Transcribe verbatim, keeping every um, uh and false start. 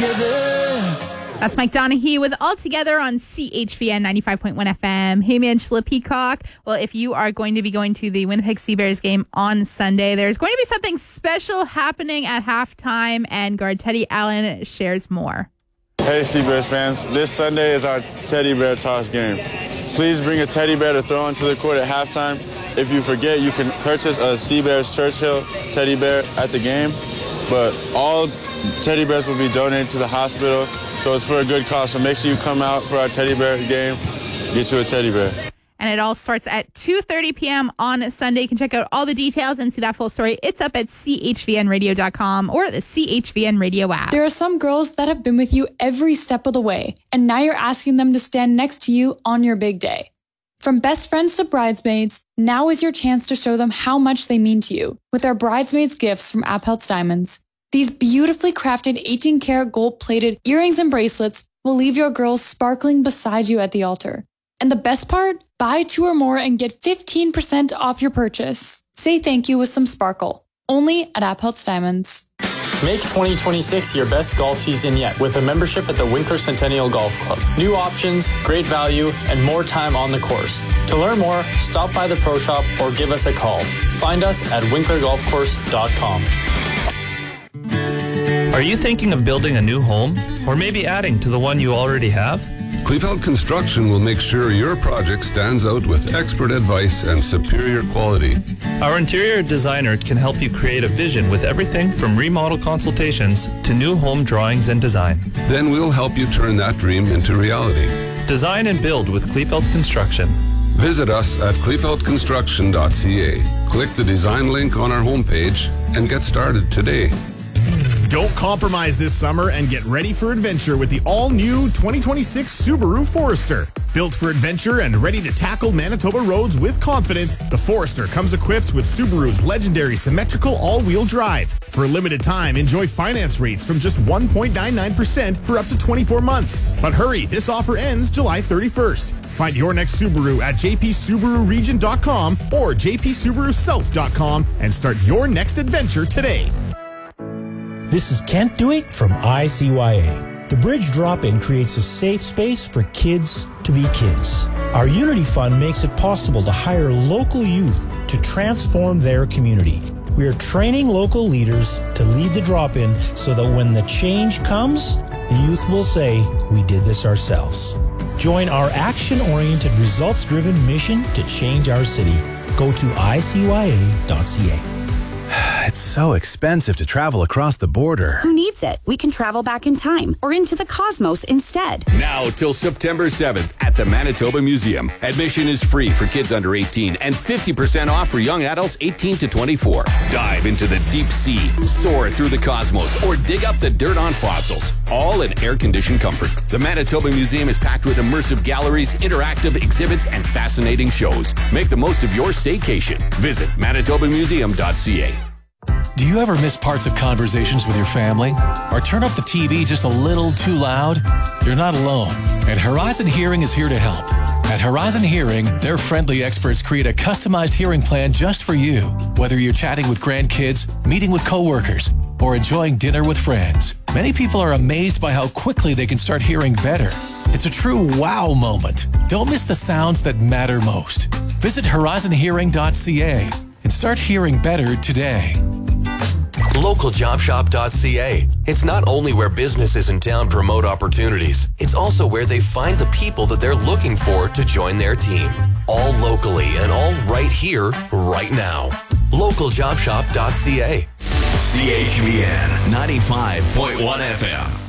together. That's Mike Donahue with All Together on C H V N ninety-five point one F M. Hey, man, Angela Peacock. Well, if you are going to be going to the Winnipeg Sea Bears game on Sunday, there's going to be something special happening at halftime, and guard Teddy Allen shares more. Hey, Sea Bears fans. This Sunday is our teddy bear toss game. Please bring a teddy bear to throw into the court at halftime. If you forget, you can purchase a Sea Bears Churchill teddy bear at the game, but all teddy bears will be donated to the hospital, so it's for a good cause. So make sure you come out for our teddy bear game, get you a teddy bear. And it all starts at two thirty p.m. on Sunday. You can check out all the details and see that full story. It's up at C H V N radio dot com or the C H V N Radio app. There are some girls that have been with you every step of the way, and now you're asking them to stand next to you on your big day. From best friends to bridesmaids, now is your chance to show them how much they mean to you with our bridesmaids gifts from Appeltz Diamonds. These beautifully crafted eighteen karat gold-plated earrings and bracelets will leave your girls sparkling beside you at the altar. And the best part? Buy two or more and get fifteen percent off your purchase. Say thank you with some sparkle. Only at Appeltz Diamonds. Make twenty twenty-six your best golf season yet with a membership at the Winkler Centennial Golf Club. New options, great value, and more time on the course. To learn more, stop by the Pro Shop or give us a call. Find us at winkler golf course dot com. Are you thinking of building a new home or maybe adding to the one you already have? Kleefeld Construction will make sure your project stands out with expert advice and superior quality. Our interior designer can help you create a vision with everything from remodel consultations to new home drawings and design. Then we'll help you turn that dream into reality. Design and build with Kleefeld Construction. Visit us at kleefeld construction dot c a. Click the design link on our homepage and get started today. Don't compromise this summer and get ready for adventure with the all-new twenty twenty-six Subaru Forester. Built for adventure and ready to tackle Manitoba roads with confidence, the Forester comes equipped with Subaru's legendary symmetrical all-wheel drive. For a limited time, enjoy finance rates from just one point nine nine percent for up to twenty-four months. But hurry, this offer ends July thirty-first. Find your next Subaru at j p subaru region dot com or j p subaru south dot com and start your next adventure today. This is Kent Dewick from I C Y A. The Bridge Drop-In creates a safe space for kids to be kids. Our Unity Fund makes it possible to hire local youth to transform their community. We are training local leaders to lead the drop-in so that when the change comes, the youth will say, we did this ourselves. Join our action-oriented, results-driven mission to change our city. Go to I C Y A dot c a. It's so expensive to travel across the border. Who needs it? We can travel back in time or into the cosmos instead. Now till September seventh at the Manitoba Museum. Admission is free for kids under eighteen and fifty percent off for young adults eighteen to twenty-four. Dive into the deep sea, soar through the cosmos, or dig up the dirt on fossils. All in air-conditioned comfort. The Manitoba Museum is packed with immersive galleries, interactive exhibits, and fascinating shows. Make the most of your staycation. Visit manitoba museum dot c a. Do you ever miss parts of conversations with your family? Or turn up the T V just a little too loud? You're not alone. And Horizon Hearing is here to help. At Horizon Hearing, their friendly experts create a customized hearing plan just for you. Whether you're chatting with grandkids, meeting with coworkers, or enjoying dinner with friends. Many people are amazed by how quickly they can start hearing better. It's a true wow moment. Don't miss the sounds that matter most. Visit horizon hearing dot c a and start hearing better today. local job shop dot c a. It's not only where businesses in town promote opportunities, it's also where they find the people that they're looking for to join their team. All locally and all right here, right now. local job shop dot c a. C H V N ninety-five point one F M.